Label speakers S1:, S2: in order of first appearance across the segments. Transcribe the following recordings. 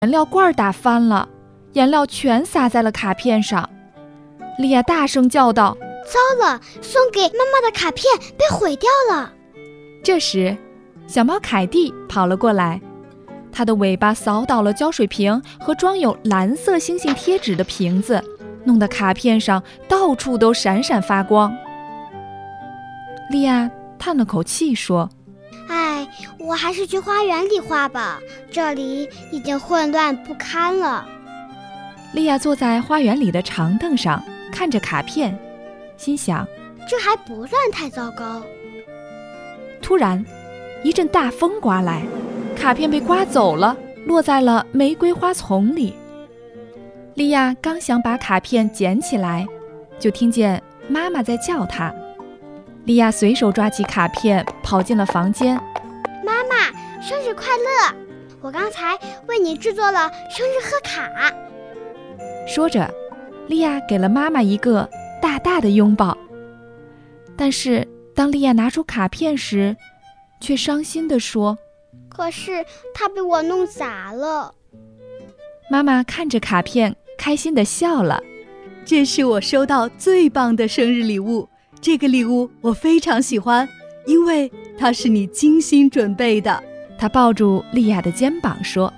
S1: 颜料罐打翻了，颜料全洒在了卡片上。莉亚大声叫道：
S2: 糟了，送给妈妈的卡片被毁掉了。
S1: 这时，小猫凯蒂跑了过来，它的尾巴扫倒了胶水瓶和装有蓝色星星贴纸的瓶子，弄得卡片上到处都闪闪发光。莉亚叹了口气说：
S2: 哎，我还是去花园里画吧，这里已经混乱不堪了。
S1: 莉亚坐在花园里的长凳上，看着卡片，心想，
S2: 这还不算太糟糕。
S1: 突然，一阵大风刮来，卡片被刮走了，落在了玫瑰花丛里。莉亚刚想把卡片捡起来，就听见妈妈在叫她。莉亚随手抓起卡片，跑进了房间。
S2: 妈妈，生日快乐！我刚才为你制作了生日贺卡。
S1: 说着，莉亚给了妈妈一个大大的拥抱。但是当莉亚拿出卡片时，却伤心地说：
S2: 可是它被我弄砸了。
S1: 妈妈看着卡片，开心地笑了。
S3: 这是我收到最棒的生日礼物，这个礼物我非常喜欢，因为它是你精心准备的。
S1: 她抱住莉亚的肩膀说：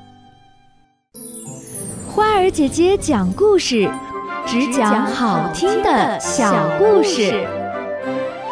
S4: 花儿姐姐讲故事，只讲好听的小故事。